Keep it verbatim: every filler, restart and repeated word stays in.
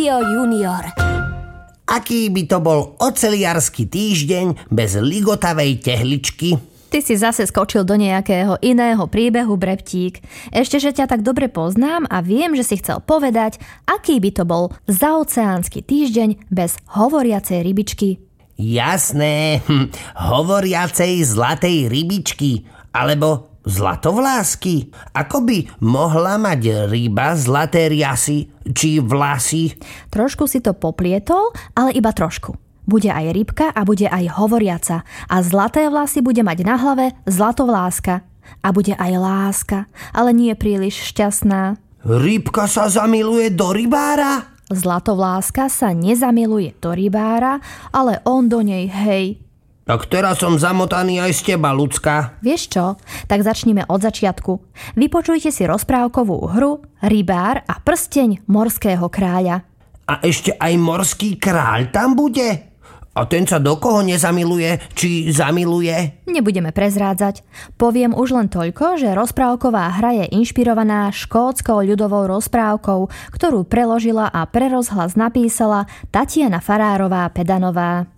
Rádio Junior. Aký by to bol oceliarsky týždeň bez ligotavej tehličky? Ty si zase skočil do nejakého iného príbehu, Breptík. Ešte, že ťa tak dobre poznám a viem, že si chcel povedať, aký by to bol zaoceánsky týždeň bez hovoriacej rybičky. Jasné, hm, hovoriacej zlatej rybičky, alebo zlatovlásky. Ako by mohla mať ryba zlaté riasy či vlasy? Trošku si to poplietol, ale iba trošku. Bude aj rybka a bude aj hovoriaca. A zlaté vlasy bude mať na hlave zlatovláska. A bude aj láska, ale nie príliš šťastná. Rybka sa zamiluje do rybára? Zlatovláska sa nezamiluje do rybára, ale on do nej, hej. Tak teraz som zamotaný aj z teba, ľudská. Vieš čo? Tak začnime od začiatku. Vypočujte si rozprávkovú hru Rybár a prsteň morského kráľa. A ešte aj morský kráľ tam bude? A ten sa do koho nezamiluje, či zamiluje? Nebudeme prezrádzať. Poviem už len toľko, že rozprávková hra je inšpirovaná škótskou ľudovou rozprávkou, ktorú preložila a pre rozhlas napísala Tatiana Farárová Pedanová.